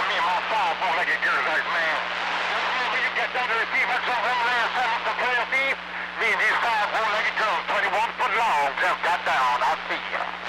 me and my five four-legged girls, man. When you get down to the thief, that's something there, something to play a thief. Me and these five four-legged girls, 21 foot long, just got down. I'll see you.